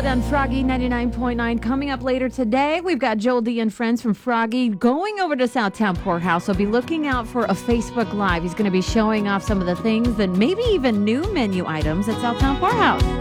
on Froggy 99.9. Coming up later today, we've got Joel D and friends from Froggy going over to Southtown Poorhouse. So be looking out for a Facebook Live. He's going to be showing off some of the things and maybe even new menu items at Southtown Poorhouse.